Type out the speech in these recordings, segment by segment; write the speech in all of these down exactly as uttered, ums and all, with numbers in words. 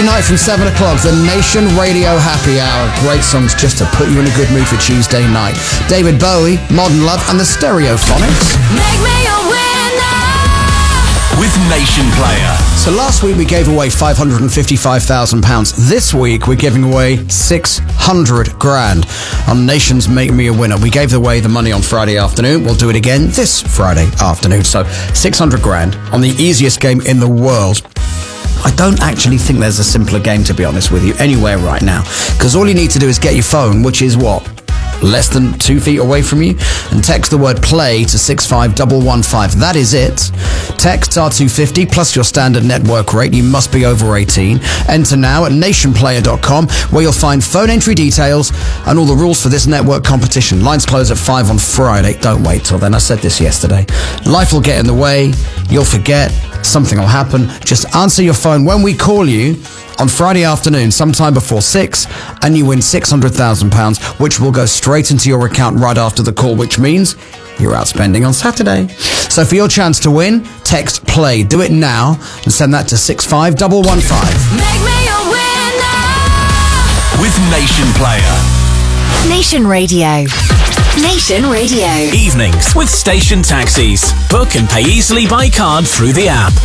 Every night from seven o'clock, the Nation Radio Happy Hour. Great songs just to put you in a good mood for Tuesday night. David Bowie, Modern Love, and the Stereophonics. Make me a winner with Nation Player. So last week we gave away five hundred fifty-five thousand pounds. This week we're giving away six hundred grand on Nation's Make Me a Winner. We gave away the money on Friday afternoon. We'll do it again this Friday afternoon. So six hundred grand on the easiest game in the world. I don't actually think there's a simpler game, to be honest with you, anywhere right now. Because all you need to do is get your phone, which is what? Less than two feet away from you, and text the word play to six five one one five. That is it. Texts are two fifty plus your standard network rate. You must be over eighteen. Enter now at nation player dot com, where you'll find phone entry details and all the rules for this network competition. Lines close at five on Friday. Don't wait till then. I said this yesterday. Life will get in the way. You'll forget. Something will happen. Just answer your phone when we call you on Friday afternoon, sometime before six, and you win six hundred thousand pounds, which will go straight into your account right after the call, which means you're out spending on Saturday. So for your chance to win, text play. Do it now and send that to six five one one five. Make me a winner with Nation Player. Nation Radio. Nation Radio. Evenings with Station Taxis. Book and pay easily by card through the app.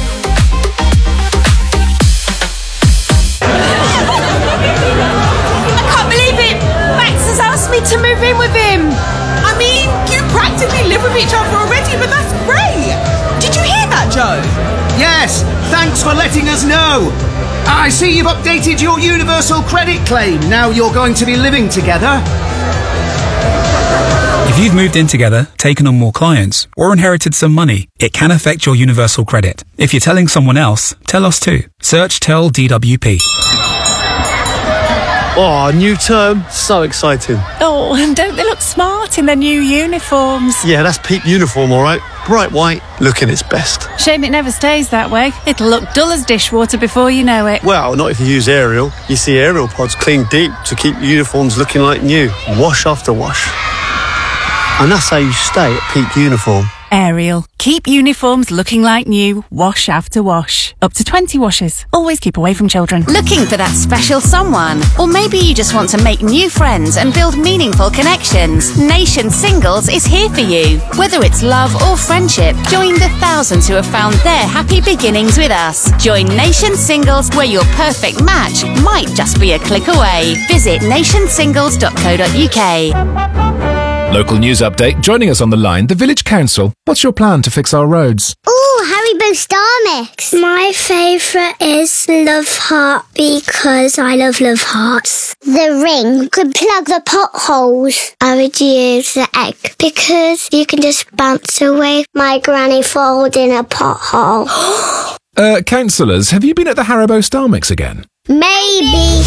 To move in with him. I mean, you practically live with each other already, but that's great. Did you hear that, Joe? Yes, thanks for letting us know. I see you've updated your universal credit claim. Now you're going to be living together. If you've moved in together, taken on more clients, or inherited some money, it can affect your universal credit. If you're telling someone else, tell us too. Search Tell D W P. Oh, new term. So exciting. Oh, and don't they look smart in their new uniforms? Yeah, that's peak uniform, all right. Bright white, looking its best. Shame it never stays that way. It'll look dull as dishwater before you know it. Well, not if you use Ariel. You see Ariel pods clean deep to keep uniforms looking like new. Wash after wash. And that's how you stay at peak uniform. Ariel. Keep uniforms looking like new, wash after wash. Up to twenty washes. Always keep away from children. Looking for that special someone? Or maybe you just want to make new friends and build meaningful connections. Nation Singles is here for you. Whether it's love or friendship, join the thousands who have found their happy beginnings with us. Join Nation Singles, where your perfect match might just be a click away. Visit nation singles dot co dot uk. Local news update. Joining us on the line, the Village Council. What's your plan to fix our roads? Ooh, Haribo Star Mix. My favourite is Love Heart because I love Love Hearts. The ring. You can plug the potholes. I would use the egg because you can just bounce away my granny falls in a pothole. uh, councillors, have you been at the Haribo Star Mix again? Maybe.